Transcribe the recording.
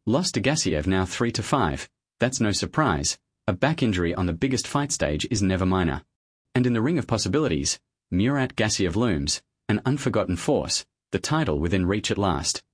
Lost to Gassiev now 3-5. That's no surprise. A back injury on the biggest fight stage is never minor. And in the ring of possibilities, Murat Gassiev looms, an unforgotten force, the title within reach at last.